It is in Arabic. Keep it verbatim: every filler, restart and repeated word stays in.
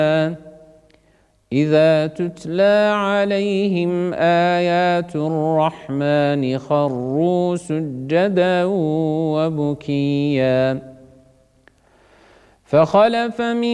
إذا تتلى عليهم آيات الرحمن خروا سجدا وبكيا فخلف من